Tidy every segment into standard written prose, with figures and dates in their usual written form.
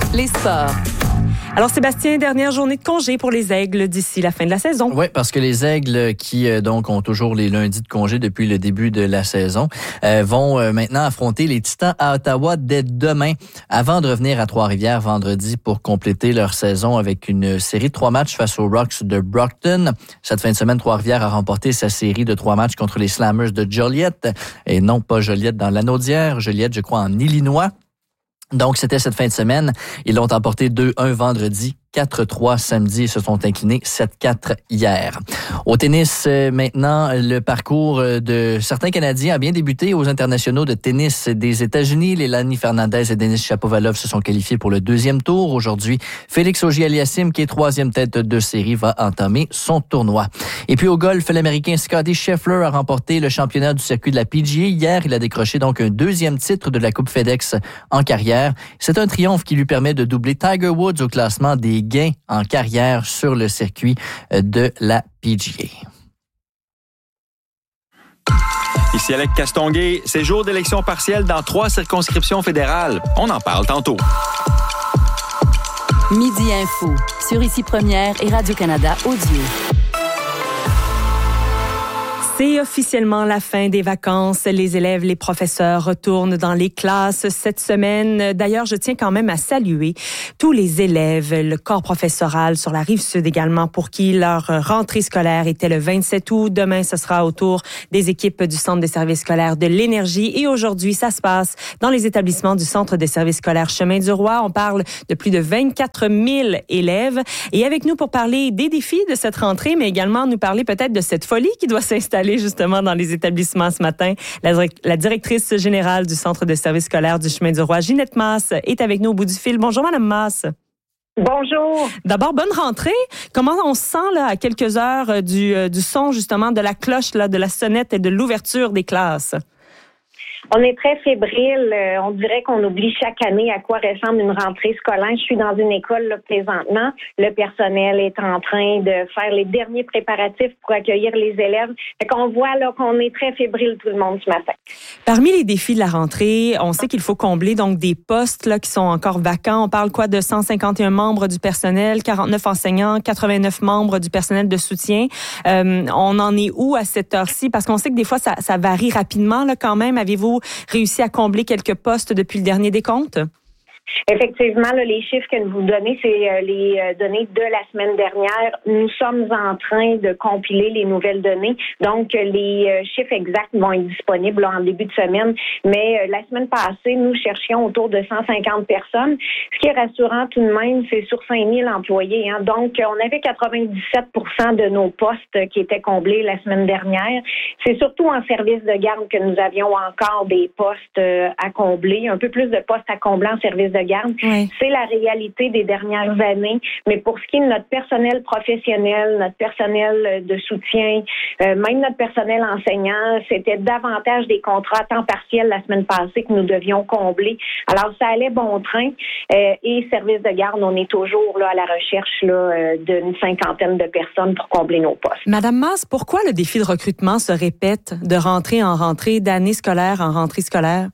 Les sports. Alors Sébastien, dernière journée de congé pour les Aigles d'ici la fin de la saison. Oui, parce que les Aigles qui donc ont toujours les lundis de congé depuis le début de la saison vont maintenant affronter les Titans à Ottawa dès demain avant de revenir à Trois-Rivières vendredi pour compléter leur saison avec une série de 3 matchs face aux Rocks de Brockton. Cette fin de semaine, Trois-Rivières a remporté sa série de 3 matchs contre les Slammers de Joliette et non pas Joliette dans l'Anaudière, Joliette je crois en Illinois. Donc, c'était cette fin de semaine. Ils l'ont emporté 2-1 vendredi, 4-3 samedi et se sont inclinés 7-4 hier. Au tennis, maintenant, le parcours de certains Canadiens a bien débuté aux internationaux de tennis des États-Unis. Lelani Fernandez et Denis Shapovalov se sont qualifiés pour le 2e tour. Aujourd'hui, Félix Auger-Aliassime, qui est 3e tête de série, va entamer son tournoi. Et puis au golf, l'Américain Scottie Scheffler a remporté le championnat du circuit de la PGA. Hier, il a décroché donc un 2e titre de la Coupe FedEx en carrière. C'est un triomphe qui lui permet de doubler Tiger Woods au classement des gains en carrière sur le circuit de la PGA. Ici Alec Castonguay, c'est jour d'élection partielle dans 3 circonscriptions fédérales. On en parle tantôt. Midi Info, sur Ici Première et Radio-Canada Audio. C'est officiellement la fin des vacances. Les élèves, les professeurs retournent dans les classes cette semaine. D'ailleurs, je tiens quand même à saluer tous les élèves, le corps professoral sur la Rive-Sud également, pour qui leur rentrée scolaire était le 27 août. Demain, ce sera au tour des équipes du Centre des services scolaires de l'Énergie. Et aujourd'hui, ça se passe dans les établissements du Centre des services scolaires Chemin du Roi. On parle de plus de 24 000 élèves. Et avec nous pour parler des défis de cette rentrée, mais également nous parler peut-être de cette folie qui doit s'installer justement dans les établissements ce matin. La directrice générale du Centre de services scolaires du Chemin du Roi, Ginette Masse, est avec nous au bout du fil. Bonjour, Madame Masse. Bonjour. D'abord, bonne rentrée. Comment on se sent là, à quelques heures du son justement de la cloche, là, de la sonnette et de l'ouverture des classes? On est très fébrile. On dirait qu'on oublie chaque année à quoi ressemble une rentrée scolaire. Je suis dans une école là, présentement. Le personnel est en train de faire les derniers préparatifs pour accueillir les élèves. Fait qu'on voit là qu'on est très fébrile tout le monde ce matin. Parmi les défis de la rentrée, on sait qu'il faut combler donc des postes là qui sont encore vacants. On parle quoi de 151 membres du personnel, 49 enseignants, 89 membres du personnel de soutien. On en est où à cette heure-ci? Parce qu'on sait que des fois ça varie rapidement là quand même. Avez-vous réussi à combler quelques postes depuis le dernier décompte? Effectivement, là, les chiffres que vous donnez, c'est les données de la semaine dernière. Nous sommes en train de compiler les nouvelles données. Donc, les chiffres exacts vont être disponibles là, en début de semaine. Mais la semaine passée, nous cherchions autour de 150 personnes. Ce qui est rassurant tout de même, c'est sur 5000 employés. Hein. Donc, on avait 97% de nos postes qui étaient comblés la semaine dernière. C'est surtout en service de garde que nous avions encore des postes à combler, un peu plus de postes à combler en service de garde. Oui. C'est la réalité des dernières années. Mais pour ce qui est de notre personnel professionnel, notre personnel de soutien, même notre personnel enseignant, c'était davantage des contrats à temps partiel la semaine passée que nous devions combler. Alors, ça allait bon train. Et service de garde, on est toujours là à la recherche là, d'une 50aine de personnes pour combler nos postes. Madame Masse, pourquoi le défi de recrutement se répète de rentrée en rentrée, d'année scolaire en rentrée scolaire?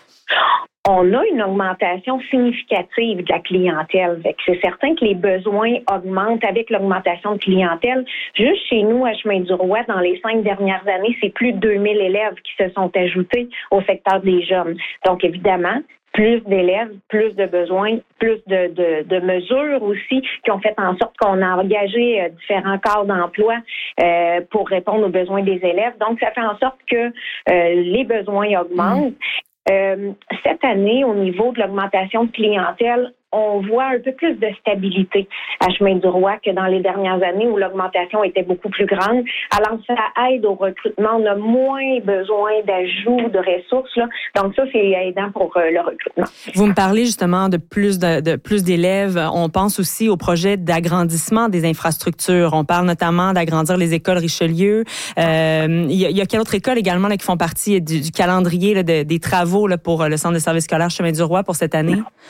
On a une augmentation significative de la clientèle. C'est certain que les besoins augmentent avec l'augmentation de clientèle. Juste chez nous, à Chemin du Roi, dans les 5 dernières années, c'est plus de 2000 élèves qui se sont ajoutés au secteur des jeunes. Donc, évidemment, plus d'élèves, plus de besoins, plus de mesures aussi qui ont fait en sorte qu'on a engagé différents corps d'emploi pour répondre aux besoins des élèves. Donc, ça fait en sorte que les besoins augmentent. Cette année, au niveau de l'augmentation de clientèle, on voit un peu plus de stabilité à Chemin du Roi que dans les dernières années où l'augmentation était beaucoup plus grande. Alors, ça aide au recrutement. On a moins besoin d'ajouts de ressources. Là. Donc, ça, c'est aidant pour le recrutement. Vous me parlez justement de plus d'élèves. On pense aussi au projet d'agrandissement des infrastructures. On parle notamment d'agrandir les écoles Richelieu. Il y a quelle autre école également là, qui font partie du calendrier là, des travaux là, pour le Centre de services scolaires Chemin du Roi pour cette année?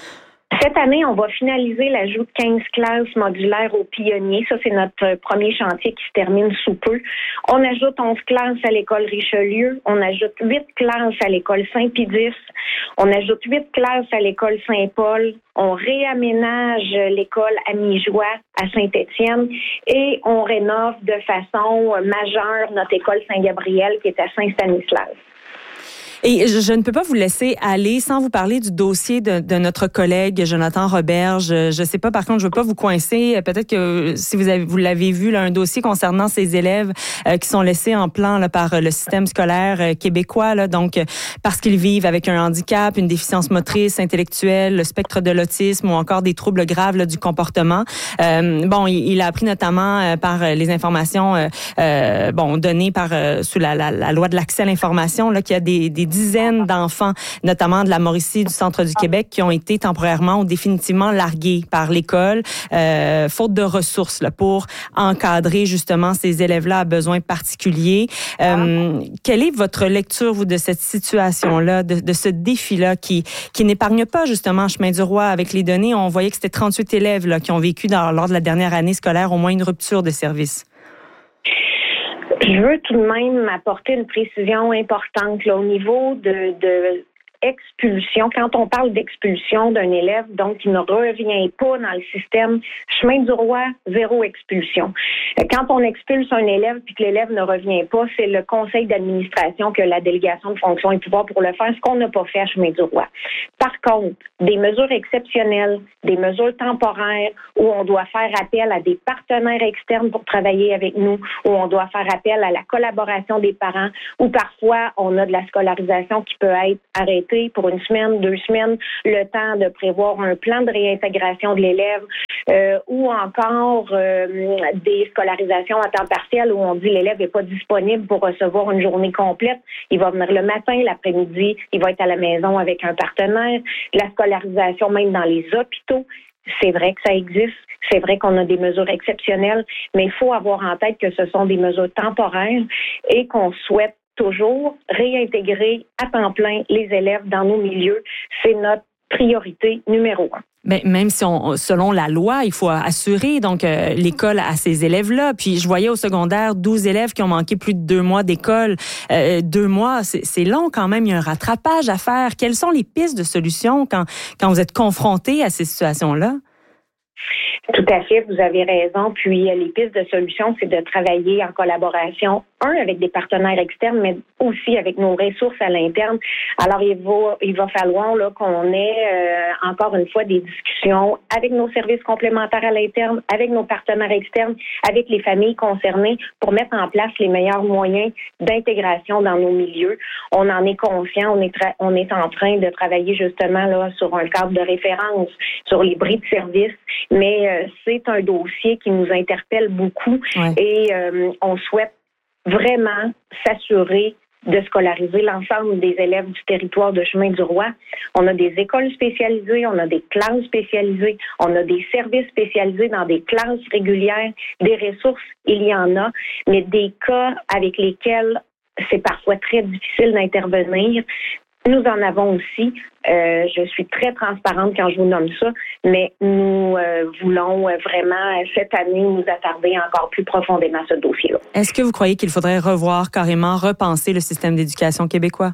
Cette année, on va finaliser l'ajout de 15 classes modulaires aux pionniers. Ça, c'est notre premier chantier qui se termine sous peu. On ajoute 11 classes à l'école Richelieu. On ajoute 8 classes à l'école Saint-Pédis. On ajoute 8 classes à l'école Saint-Paul. On réaménage l'école Amijoie à Saint-Étienne et on rénove de façon majeure notre école Saint-Gabriel qui est à Saint-Stanislas. Et je ne peux pas vous laisser aller sans vous parler du dossier de notre collègue Jonathan Roberge. Je sais pas, par contre, je veux pas vous coincer. Peut-être que si vous l'avez vu, là, un dossier concernant ces élèves qui sont laissés en plan là, par le système scolaire québécois, là, donc parce qu'ils vivent avec un handicap, une déficience motrice, intellectuelle, le spectre de l'autisme ou encore des troubles graves là, du comportement. Il a appris notamment par les informations données par sous la loi de l'accès à l'information là, qu'il y a des dizaines d'enfants, notamment de la Mauricie, du centre du Québec, qui ont été temporairement ou définitivement largués par l'école, faute de ressources là, pour encadrer justement ces élèves-là à besoins particuliers. Quelle est votre lecture, vous, de cette situation-là, de ce défi-là qui n'épargne pas justement Chemin du Roi avec les données? On voyait que c'était 38 élèves là, qui ont vécu lors de la dernière année scolaire au moins une rupture de service. Je veux tout de même apporter une précision importante là, au niveau de expulsion. Quand on parle d'expulsion d'un élève, donc qui ne revient pas dans le système Chemin du Roi, 0 expulsion. Quand on expulse un élève puis que l'élève ne revient pas, c'est le conseil d'administration qui a la délégation de fonctions et pouvoir pour le faire, ce qu'on n'a pas fait à Chemin du Roi. Par contre, des mesures exceptionnelles, des mesures temporaires où on doit faire appel à des partenaires externes pour travailler avec nous, où on doit faire appel à la collaboration des parents, où parfois on a de la scolarisation qui peut être arrêtée pour une semaine, 2 semaines, le temps de prévoir un plan de réintégration de l'élève ou encore des scolarisations à temps partiel où on dit l'élève n'est pas disponible pour recevoir une journée complète. Il va venir le matin, l'après-midi, il va être à la maison avec un partenaire. La scolarisation même dans les hôpitaux, c'est vrai que ça existe. C'est vrai qu'on a des mesures exceptionnelles, mais il faut avoir en tête que ce sont des mesures temporaires et qu'on souhaite toujours réintégrer à temps plein les élèves dans nos milieux. C'est notre priorité numéro 1. Mais même si selon la loi, il faut assurer donc l'école à ces élèves-là. Puis je voyais au secondaire 12 élèves qui ont manqué plus de 2 mois d'école. 2 mois, c'est long quand même. Il y a un rattrapage à faire. Quelles sont les pistes de solutions quand vous êtes confrontés à ces situations-là? Tout à fait, vous avez raison. Puis les pistes de solutions, c'est de travailler en collaboration, avec des partenaires externes, mais aussi avec nos ressources à l'interne. Alors, il va falloir là, qu'on ait encore une fois des discussions avec nos services complémentaires à l'interne, avec nos partenaires externes, avec les familles concernées pour mettre en place les meilleurs moyens d'intégration dans nos milieux. On en est conscient, on est en train de travailler justement là sur un cadre de référence, sur les bris de service, mais c'est un dossier qui nous interpelle beaucoup et on souhaite vraiment s'assurer de scolariser l'ensemble des élèves du territoire de Chemin du Roi. On a des écoles spécialisées, on a des classes spécialisées, on a des services spécialisés dans des classes régulières, des ressources, il y en a, mais des cas avec lesquels c'est parfois très difficile d'intervenir. Nous en avons aussi. Je suis très transparente quand je vous nomme ça, mais nous voulons vraiment, cette année, nous attarder encore plus profondément à ce dossier-là. Est-ce que vous croyez qu'il faudrait repenser le système d'éducation québécois?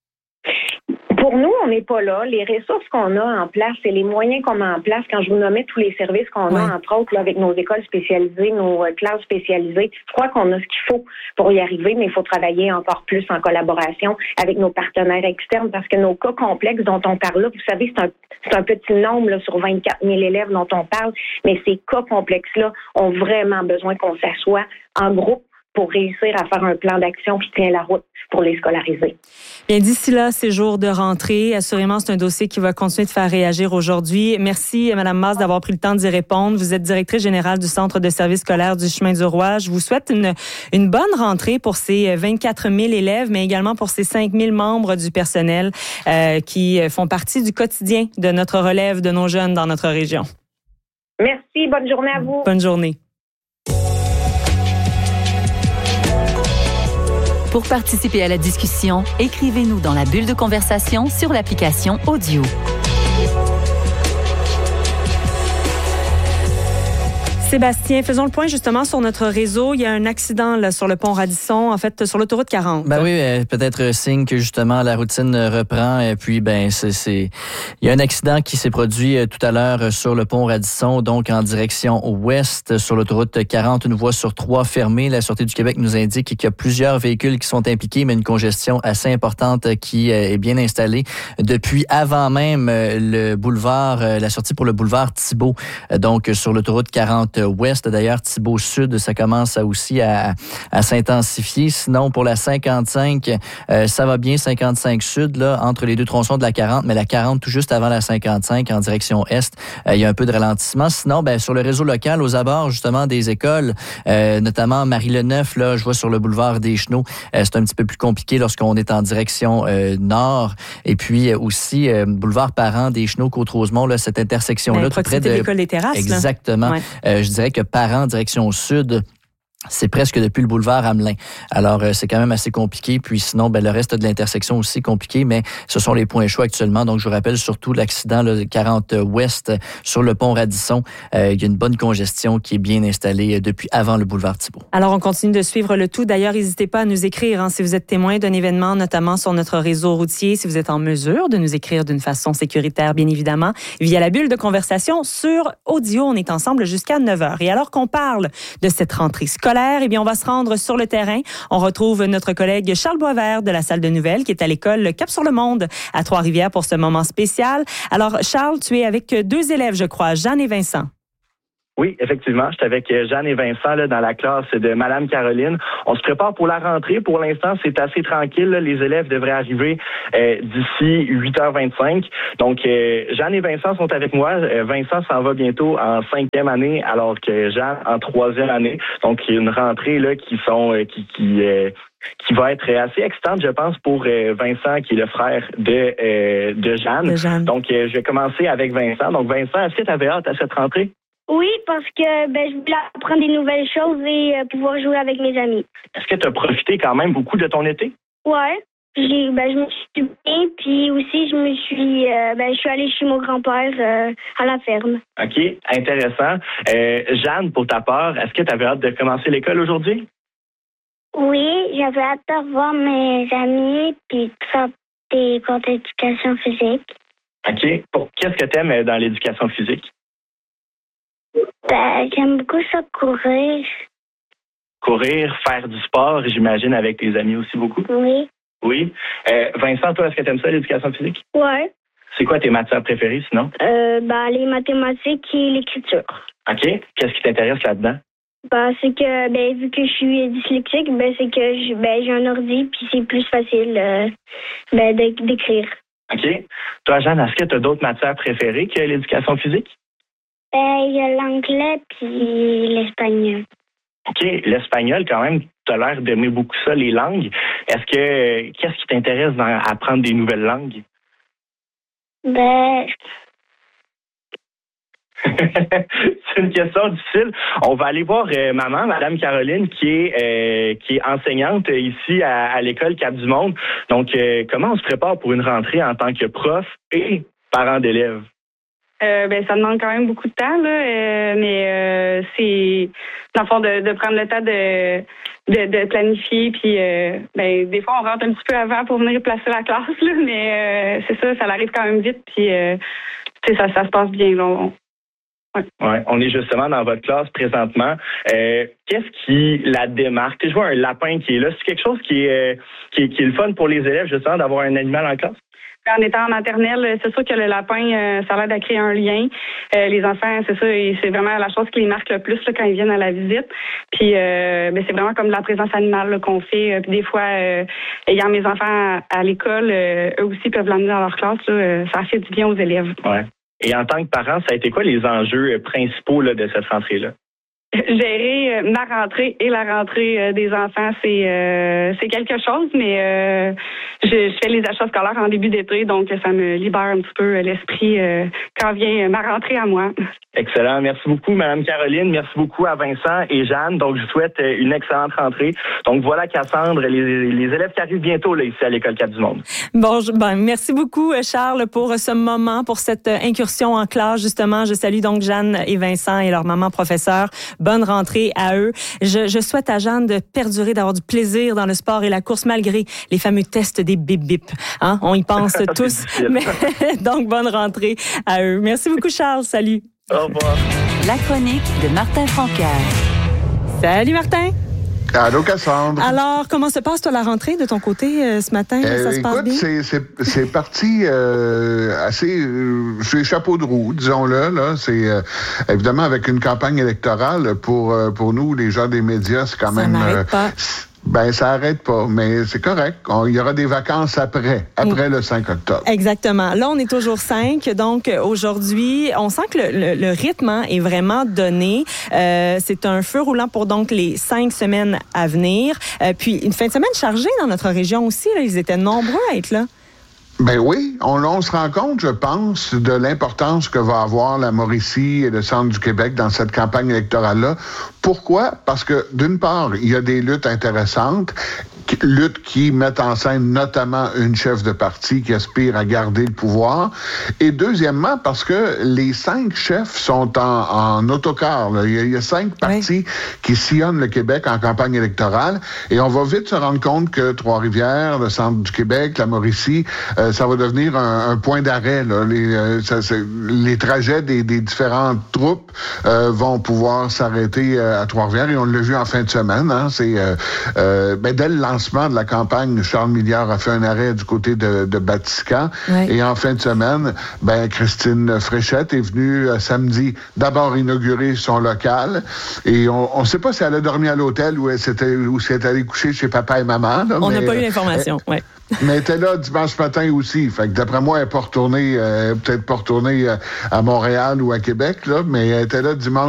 Pour nous, on n'est pas là. Les ressources qu'on a en place et les moyens qu'on met en place, quand je vous nommais tous les services qu'on a, entre autres, là, avec nos écoles spécialisées, nos classes spécialisées, je crois qu'on a ce qu'il faut pour y arriver, mais il faut travailler encore plus en collaboration avec nos partenaires externes parce que nos cas complexes dont on parle là, vous savez, c'est un petit nombre là, sur 24 000 élèves dont on parle, mais ces cas complexes-là ont vraiment besoin qu'on s'assoie en groupe pour réussir à faire un plan d'action qui tient la route pour les scolariser. Bien, d'ici là, c'est jour de rentrée. Assurément, c'est un dossier qui va continuer de faire réagir aujourd'hui. Merci, Mme Masse, d'avoir pris le temps d'y répondre. Vous êtes directrice générale du Centre de services scolaires du Chemin du Roi. Je vous souhaite une bonne rentrée pour ces 24 000 élèves, mais également pour ces 5 000 membres du personnel qui font partie du quotidien de notre relève de nos jeunes dans notre région. Merci. Bonne journée à vous. Bonne journée. Pour participer à la discussion, écrivez-nous dans la bulle de conversation sur l'application Audio. Sébastien, faisons le point justement sur notre réseau. Il y a un accident là, sur le pont Radisson, en fait, sur l'autoroute 40. Ben oui, peut-être signe que justement la routine reprend. Et puis, il y a un accident qui s'est produit tout à l'heure sur le pont Radisson, donc en direction ouest sur l'autoroute 40, une voie sur 3 fermée. La Sûreté du Québec nous indique qu'il y a plusieurs véhicules qui sont impliqués, mais une congestion assez importante qui est bien installée depuis avant même le boulevard, la sortie pour le boulevard Thibault, donc sur l'autoroute 40 ouest. D'ailleurs, Thibault Sud, ça commence aussi à s'intensifier. Sinon, pour la 55, ça va bien, 55 Sud, là, entre les deux tronçons de la 40, mais la 40 tout juste avant la 55 en direction est, il y a un peu de ralentissement. Sinon, sur le réseau local, aux abords justement des écoles, notamment Marie-le-Neuf, là, je vois sur le boulevard des Chenaux, c'est un petit peu plus compliqué lorsqu'on est en direction nord. Et puis aussi, boulevard Parent des Chenaux, Côte-Rosemont, là, cette intersection-là, tout près de l'école des Terrasses. Exactement. Ouais. Je dirais que Parent, direction sud, c'est presque depuis le boulevard Hamelin. Alors, c'est quand même assez compliqué. Puis sinon, le reste de l'intersection aussi compliqué, mais ce sont les points chauds actuellement. Donc, je vous rappelle surtout l'accident 40 ouest sur le pont Radisson. Il y a une bonne congestion qui est bien installée depuis avant le boulevard Thibault. Alors, on continue de suivre le tout. D'ailleurs, n'hésitez pas à nous écrire si vous êtes témoin d'un événement, notamment sur notre réseau routier, si vous êtes en mesure de nous écrire d'une façon sécuritaire, bien évidemment, via la bulle de conversation sur audio. On est ensemble jusqu'à 9h. Et alors qu'on parle de cette rentrée scolaire, eh bien, on va se rendre sur le terrain. On retrouve notre collègue Charles Boisvert de la salle de nouvelles qui est à l'école Cap-sur-le-Monde à Trois-Rivières pour ce moment spécial. Alors, Charles, tu es avec 2 élèves, je crois, Jeanne et Vincent. Oui, effectivement. J'étais avec Jeanne et Vincent là, dans la classe de Madame Caroline. On se prépare pour la rentrée. Pour l'instant, c'est assez tranquille. Là. Les élèves devraient arriver d'ici 8h25. Donc, Jeanne et Vincent sont avec moi. Vincent s'en va bientôt en 5e année, alors que Jeanne en 3e année. Donc, il y a une rentrée là qui va être assez excitante, je pense, pour Vincent, qui est le frère de Jeanne. Donc, je vais commencer avec Vincent. Donc, Vincent, est-ce que tu avais hâte à cette rentrée? Oui, parce que je voulais apprendre des nouvelles choses et pouvoir jouer avec mes amis. Est-ce que tu as profité quand même beaucoup de ton été? Ouais. Je me suis bien, puis aussi je suis allée chez mon grand-père à la ferme. OK, intéressant. Jeanne, pour ta part, est-ce que tu avais hâte de commencer l'école aujourd'hui? Oui, j'avais hâte de revoir mes amis puis de faire des cours d'éducation physique. OK. Qu'est-ce que tu aimes dans l'éducation physique? J'aime beaucoup ça courir. Courir, faire du sport, j'imagine, avec tes amis aussi beaucoup? Oui. Oui. Vincent, toi, est-ce que tu aimes ça, l'éducation physique? Ouais. C'est quoi tes matières préférées, sinon? Les mathématiques et l'écriture. OK. Qu'est-ce qui t'intéresse là-dedans? C'est que, vu que je suis dyslexique, c'est que j'ai un ordi, puis c'est plus facile d'écrire. OK. Toi, Jeanne, est-ce que tu as d'autres matières préférées que l'éducation physique? Il y a l'anglais puis l'espagnol. OK. L'espagnol, quand même, tu as l'air d'aimer beaucoup ça, les langues. Qu'est-ce qui t'intéresse dans apprendre des nouvelles langues? C'est une question difficile. On va aller voir maman, Madame Caroline, qui est enseignante ici à l'école Cap-du-Monde. Donc, comment on se prépare pour une rentrée en tant que prof et parent d'élèves? Ça demande quand même beaucoup de temps, là, mais c'est dans le fond de prendre le temps de planifier, puis des fois on rentre un petit peu avant pour venir placer la classe, là, mais c'est ça arrive quand même vite, puis ça se passe bien, là. Ouais, on est justement dans votre classe présentement. Qu'est-ce qui la démarque? Je vois un lapin qui est là. C'est quelque chose qui est le fun pour les élèves, justement, d'avoir un animal en classe? En étant en maternelle, c'est sûr que le lapin, ça a l'air de créer un lien. Les enfants, c'est ça, et c'est vraiment la chose qui les marque le plus là, quand ils viennent à la visite. Puis, c'est vraiment comme de la présence animale là, qu'on fait. Puis des fois, ayant mes enfants à l'école, eux aussi peuvent l'amener dans leur classe. Là, ça fait du bien aux élèves. Ouais. Et en tant que parent, ça a été quoi les enjeux principaux là, de cette rentrée-là? Gérer ma rentrée et la rentrée des enfants, c'est quelque chose, mais je fais les achats scolaires en début d'été, donc ça me libère un petit peu l'esprit quand vient ma rentrée à moi. Excellent. Merci beaucoup, Mme Caroline. Merci beaucoup à Vincent et Jeanne. Donc, je vous souhaite une excellente rentrée. Donc, voilà, Cassandre, les élèves qui arrivent bientôt là, ici à l'École Cap du Monde. Bon, merci beaucoup, Charles, pour ce moment, pour cette incursion en classe, justement. Je salue donc Jeanne et Vincent et leur maman professeure. Bonne rentrée à eux. Je souhaite à Jeanne de perdurer, d'avoir du plaisir dans le sport et la course, malgré les fameux tests des bip-bip. Hein? On y pense tous. Mais, donc, bonne rentrée à eux. Merci beaucoup, Charles. Salut. Au revoir. La chronique de Martin Francaire. Salut, Martin. Allô, Cassandre. Alors, comment se passe, toi, la rentrée de ton côté ce matin? Ça se passe bien? C'est parti assez sur les chapeaux de roue, disons-le. Là, c'est évidemment avec une campagne électorale pour nous, les gens des médias, c'est quand ça même... n'arrête pas. Ben, ça arrête pas, mais c'est correct. Il y aura des vacances après le 5 octobre. Exactement. Là, on est toujours 5. Donc, aujourd'hui, on sent que le rythme est vraiment donné. C'est un feu roulant pour donc les 5 semaines à venir. Puis, une fin de semaine chargée dans notre région aussi. Là, ils étaient nombreux à être là. Ben oui, on se rend compte, je pense, de l'importance que va avoir la Mauricie et le centre du Québec dans cette campagne électorale-là. Pourquoi? Parce que, d'une part, il y a des luttes intéressantes, luttes qui mettent en scène notamment une chef de parti qui aspire à garder le pouvoir. Et deuxièmement, parce que les 5 chefs sont en autocar. Là. Il y a 5 partis qui sillonnent le Québec en campagne électorale. Et on va vite se rendre compte que Trois-Rivières, le centre du Québec, la Mauricie, ça va devenir un point d'arrêt. Là. Les trajets des différentes troupes vont pouvoir s'arrêter à Trois-Rivières. Et on l'a vu en fin de semaine. Hein. C'est dès le lancement de la campagne, Charles Milliard a fait un arrêt du côté de Batiscan. Oui. Et en fin de semaine, Christine Fréchette est venue samedi d'abord inaugurer son local. Et on ne sait pas si elle a dormi à l'hôtel ou si elle est allée coucher chez papa et maman. Là, on n'a pas eu l'information, oui. Mais elle était là dimanche matin aussi. Fait que d'après moi, elle n'est peut-être pas retournée à Montréal ou à Québec, là, mais elle était là dimanche